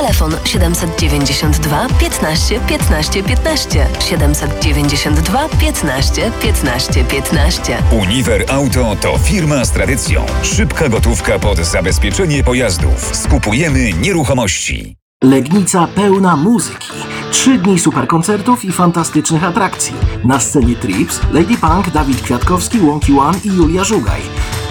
Telefon 792 15 15 15. 792 15 15 15. Uniwer Auto to firma z tradycją. Szybka gotówka pod zabezpieczenie pojazdów. Skupujemy nieruchomości. Legnica pełna muzyki. 3 dni superkoncertów i fantastycznych atrakcji. Na scenie Trips, Lady Punk, Dawid Kwiatkowski, Łąki One i Julia Żugaj.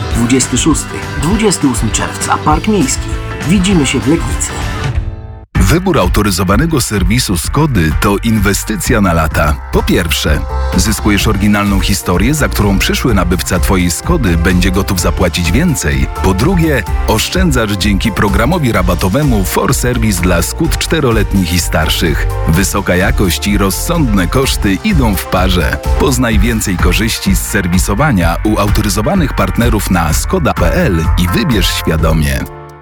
26-28 czerwca, Park Miejski. Widzimy się w Legnicy. Wybór autoryzowanego serwisu Skody to inwestycja na lata. Po pierwsze, zyskujesz oryginalną historię, za którą przyszły nabywca Twojej Skody będzie gotów zapłacić więcej. Po drugie, oszczędzasz dzięki programowi rabatowemu For Service dla Skód 4-letnich i starszych. Wysoka jakość i rozsądne koszty idą w parze. Poznaj więcej korzyści z serwisowania u autoryzowanych partnerów na skoda.pl i wybierz świadomie.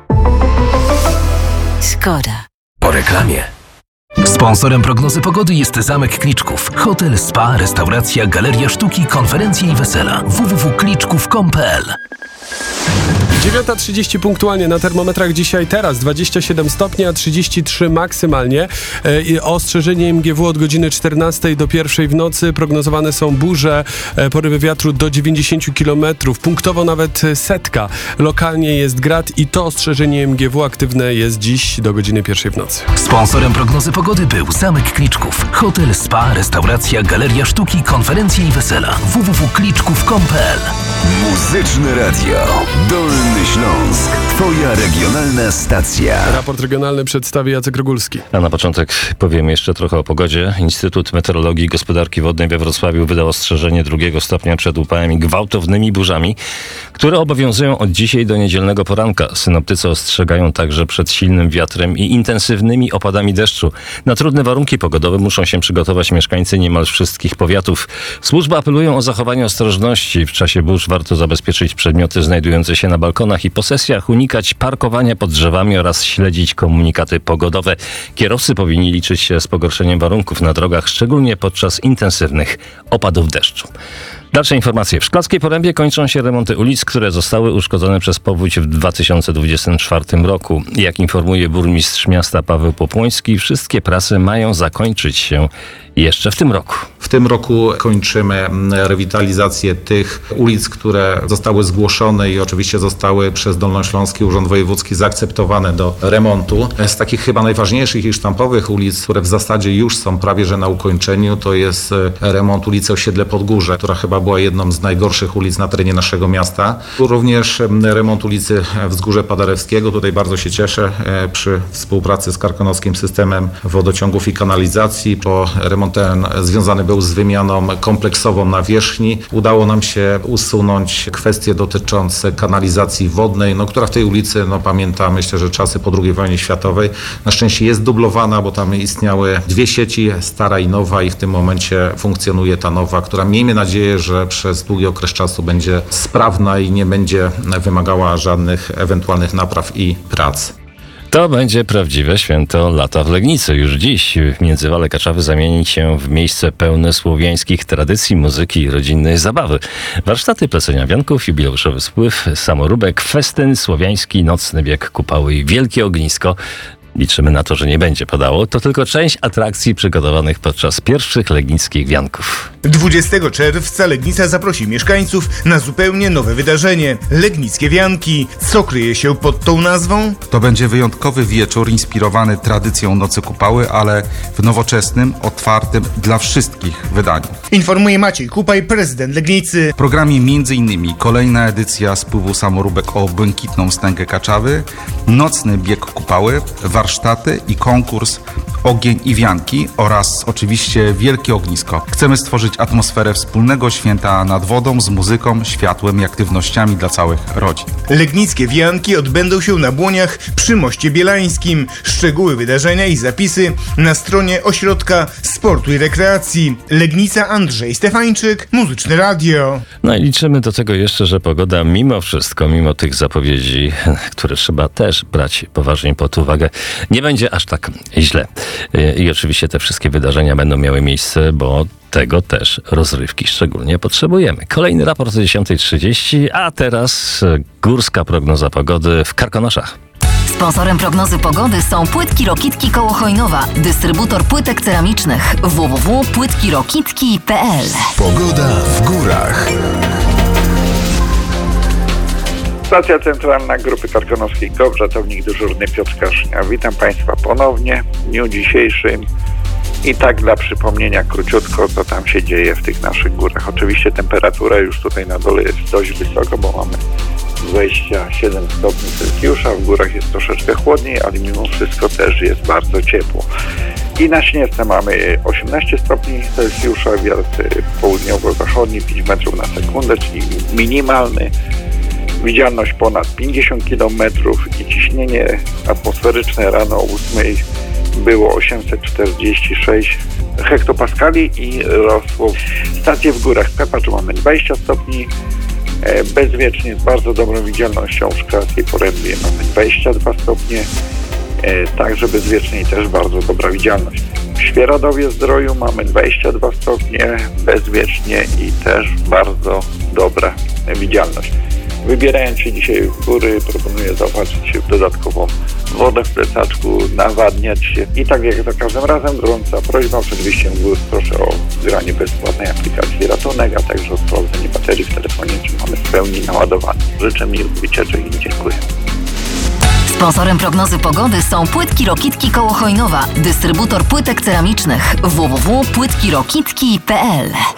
Skoda. Po reklamie. Sponsorem prognozy pogody jest Zamek Kliczków. Hotel, spa, restauracja, galeria sztuki, konferencje i wesela. www.kliczków.com.pl 9:30 punktualnie na termometrach dzisiaj teraz 27 stopni, a 33 maksymalnie. Ostrzeżenie MGW od godziny 14 do 1 w nocy. Prognozowane są burze, porywy wiatru do 90 km, punktowo nawet 100. Lokalnie jest grad i to ostrzeżenie MGW aktywne jest dziś do godziny 1 w nocy. Sponsorem prognozy pogody był Zamek Kliczków. Hotel, spa, restauracja, galeria sztuki, konferencje i wesela. www.kliczków.com.pl Muzyczne Radio. Dolny Śląsk. Twoja regionalna stacja. Raport regionalny przedstawi Jacek Rogulski. A na początek powiem jeszcze trochę o pogodzie. Instytut Meteorologii i Gospodarki Wodnej we Wrocławiu wydał ostrzeżenie 2 stopnia przed upałami i gwałtownymi burzami, które obowiązują od dzisiaj do niedzielnego poranka. Synoptycy ostrzegają także przed silnym wiatrem i intensywnymi opadami deszczu. Na trudne warunki pogodowe muszą się przygotować mieszkańcy niemal wszystkich powiatów. Służby apelują o zachowanie ostrożności. W czasie burz warto zabezpieczyć przedmioty znajdujące się na balkonach i posesjach, unikać parkowania pod drzewami oraz śledzić komunikaty pogodowe. Kierowcy powinni liczyć się z pogorszeniem warunków na drogach, szczególnie podczas intensywnych opadów deszczu. Dalsze informacje. W Szklarskiej Porębie kończą się remonty ulic, które zostały uszkodzone przez powódź w 2024 roku. Jak informuje burmistrz miasta Paweł Popłoński, wszystkie prace mają zakończyć się jeszcze w tym roku. W tym roku kończymy rewitalizację tych ulic, które zostały zgłoszone i oczywiście zostały przez Dolnośląski Urząd Wojewódzki zaakceptowane do remontu. Z takich chyba najważniejszych i sztampowych ulic, które w zasadzie już są prawie że na ukończeniu, to jest remont ulicy Osiedle Podgórze, która chyba była jedną z najgorszych ulic na terenie naszego miasta. Również remont ulicy Wzgórze Paderewskiego. Tutaj bardzo się cieszę przy współpracy z Karkonoskim Systemem Wodociągów i Kanalizacji. Po remont ten związany był z wymianą kompleksową nawierzchni. Udało nam się usunąć kwestie dotyczące kanalizacji wodnej, która w tej ulicy, pamiętam, myślę, że czasy po II wojnie światowej. Na szczęście jest dublowana, bo tam istniały 2 sieci, stara i nowa, i w tym momencie funkcjonuje ta nowa, która miejmy nadzieję, że przez długi okres czasu będzie sprawna i nie będzie wymagała żadnych ewentualnych napraw i prac. To będzie prawdziwe święto lata w Legnicy. Już dziś Międzywale Kaczawy zamieni się w miejsce pełne słowiańskich tradycji, muzyki i rodzinnej zabawy. Warsztaty plecenia wianków, jubileuszowy spływ, samoróbek, festyn, słowiański, nocny bieg kupały i wielkie ognisko. Liczymy na to, że nie będzie padało. To tylko część atrakcji przygotowanych podczas pierwszych legnickich wianków. 20 czerwca Legnica zaprosi mieszkańców na zupełnie nowe wydarzenie – Legnickie Wianki. Co kryje się pod tą nazwą? To będzie wyjątkowy wieczór inspirowany tradycją Nocy Kupały, ale w nowoczesnym, otwartym dla wszystkich wydaniu. Informuje Maciej Kupaj, prezydent Legnicy. W programie m.in. kolejna edycja spływu samoróbek o błękitną wstęgę Kaczawy, nocny bieg Kupały, warsztaty i konkurs Ogień i Wianki oraz oczywiście wielkie ognisko. Chcemy stworzyć atmosferę wspólnego święta nad wodą z muzyką, światłem i aktywnościami dla całych rodzin. Legnickie Wianki odbędą się na Błoniach przy Moście Bielańskim. Szczegóły wydarzenia i zapisy na stronie Ośrodka Sportu i Rekreacji. Legnica, Andrzej Stefańczyk, Muzyczne Radio. No i liczymy do tego jeszcze, że pogoda mimo wszystko, mimo tych zapowiedzi, które trzeba też brać poważnie pod uwagę, nie będzie aż tak źle. I oczywiście te wszystkie wydarzenia będą miały miejsce, bo tego też rozrywki szczególnie potrzebujemy. Kolejny raport o 10:30, a teraz górska prognoza pogody w Karkonoszach. Sponsorem prognozy pogody są Płytki Rokitki koło Chojnowa, dystrybutor płytek ceramicznych www.płytkirokitki.pl. Pogoda w górach. Stacja centralna Grupy Targonowskiej GOPR, ratownik dyżurny Piotr Kasznia. Witam Państwa ponownie w dniu dzisiejszym i tak dla przypomnienia króciutko, co tam się dzieje w tych naszych górach. Oczywiście temperatura już tutaj na dole jest dość wysoka, bo mamy 27 stopni Celsjusza, w górach jest troszeczkę chłodniej, ale mimo wszystko też jest bardzo ciepło. I na Śnieżce mamy 18 stopni Celsjusza, wiatr południowo-zachodni 5 metrów na sekundę, czyli minimalny. Widzialność ponad 50 km i ciśnienie atmosferyczne rano o 8 było 846 hektopaskali i rosło. Stacje w górach Skapaczu mamy 20 stopni, bezwiecznie z bardzo dobrą widzialnością w Szklarskiej Porębie mamy 22 stopnie, także bezwiecznie i też bardzo dobra widzialność. W Świeradowie Zdroju mamy 22 stopnie, bezwiecznie i też bardzo dobra widzialność. Wybierając się dzisiaj w góry, proponuję zaopatrzyć się w dodatkową wodę w plecaczku, nawadniać się i tak jak za każdym razem gorąca prośba przed wyjściem w góry, proszę o zgranie bezpłatnej aplikacji Ratunek, a także o sprawdzenie baterii w telefonie, czy mamy w pełni naładowany. Życzę miłych wycieczek i dziękuję. Sponsorem prognozy pogody są Płytki Rokitki koło Chojnowa, dystrybutor płytek ceramicznych www.płytkirokitki.pl.